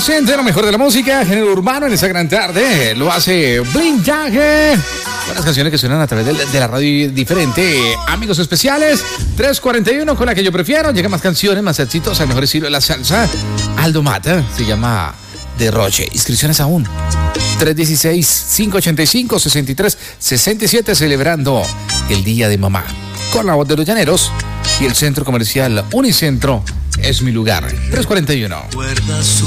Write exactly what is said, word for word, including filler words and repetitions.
presente lo mejor de la música, género urbano en esta gran tarde. Lo hace Blink Jagger. Buenas canciones que suenan a través de, de la radio diferente. Amigos especiales, tres cuarenta y uno con la que yo prefiero. Llegan más canciones, más éxitos, al mejor estilo de la salsa. Aldo Mata, se llama Derroche. Inscripciones aún. tres uno seis, cinco ocho cinco, seis tres seis siete, celebrando el Día de Mamá. Con la voz de los llaneros y el centro comercial Unicentro es mi lugar. tres cuarenta y uno.